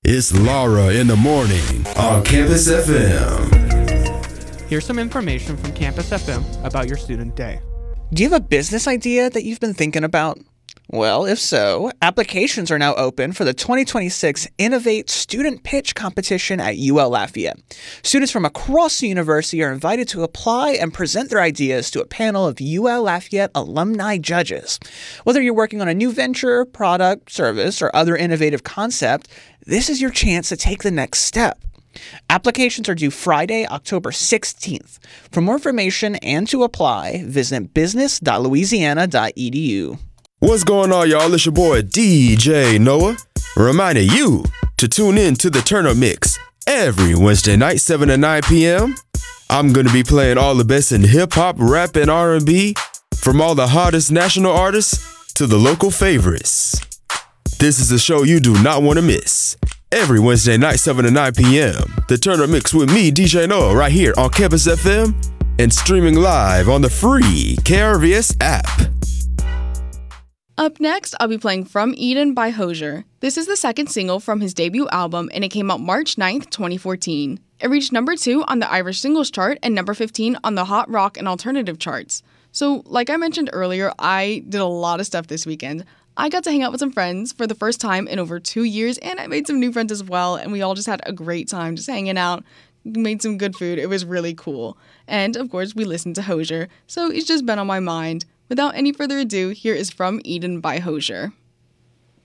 It's Laura in the morning on Campus FM. Here's some information from Campus FM about your student day. Do you have a business idea that you've been thinking about? Well, if so, applications are now open for the 2026 Innovate Student Pitch Competition at UL Lafayette. Students from across the university are invited to apply and present their ideas to a panel of UL Lafayette alumni judges. Whether you're working on a new venture, product, service, or other innovative concept, this is your chance to take the next step. Applications are due Friday, October 16th. For more information and to apply, visit business.louisiana.edu. What's going on, y'all? It's your boy DJ Noah, reminding you to tune in to the Turn Up Mix every Wednesday night, 7 to 9 p.m. I'm going to be playing all the best in hip-hop, rap, and R&B, from all the hottest national artists to the local favorites. This is a show you do not want to miss. Every Wednesday night, 7 to 9 p.m. The Turn Up Mix with me, DJ Noah, right here on Campus FM and streaming live on the free KRVS app. Up next, I'll be playing From Eden by Hozier. This is the second single from his debut album, and it came out March 9th, 2014. It reached number 2 on the Irish Singles Chart and number 15 on the Hot Rock and Alternative charts. So, like I mentioned earlier, I did a lot of stuff this weekend. I got to hang out with some friends for the first time in over 2 years, and I made some new friends as well, and we all just had a great time just hanging out, made some good food. It was really cool. And, of course, we listened to Hozier, so it's just been on my mind. Without any further ado, here is From Eden by Hozier.